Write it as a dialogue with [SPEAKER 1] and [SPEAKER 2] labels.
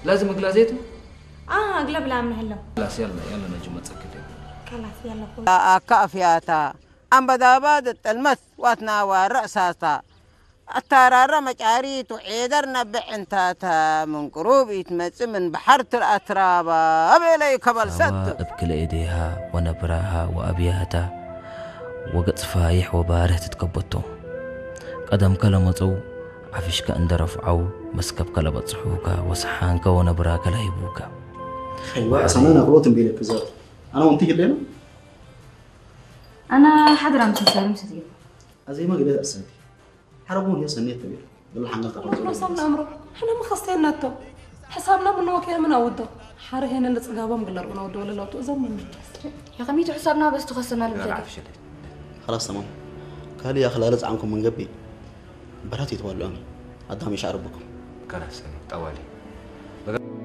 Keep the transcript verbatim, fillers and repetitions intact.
[SPEAKER 1] لازم اقلازيته؟
[SPEAKER 2] اه اقلب لا من هلا
[SPEAKER 1] خلاص يلا يلا نجم تسكتي
[SPEAKER 2] خلاص يلا خوي
[SPEAKER 3] كافياتا أم بداباد المس واتنا رأساتا الترارة مجاري تعيدرنا بعنتاتا من قروب يتمس من بحر الأترابة أبي لي كبل سد
[SPEAKER 4] أبكل إيديها ونبراها وأبياتها وقت فايح وباره تتكبتو قدم كلمتو عفشك أن رفعو مسكب كلبت صحوكا وسحانك ونبراك لهيبوكا
[SPEAKER 5] أيوة أصلا أنا غلطت بينك زاد أنا وأنتي لنا
[SPEAKER 6] أنا حضرة مسلسل مسلسل
[SPEAKER 5] زي ما قلت أساتي حربون يا سنية تبير بالله حنا ترى
[SPEAKER 7] ما صمنا أمره إحنا ما خصينا تو حسابنا من وكيل من أوده حار هنا اللي تجابه مقلر من أوده ولا لو تأزم من
[SPEAKER 6] يا قميتو حسابنا بس تخصنا
[SPEAKER 1] لا
[SPEAKER 6] لبجد
[SPEAKER 5] خلاص تمام قال يا خلالز عنكم من قبل براتي تولوني قدامي شعر بكم
[SPEAKER 1] خلاص طوالي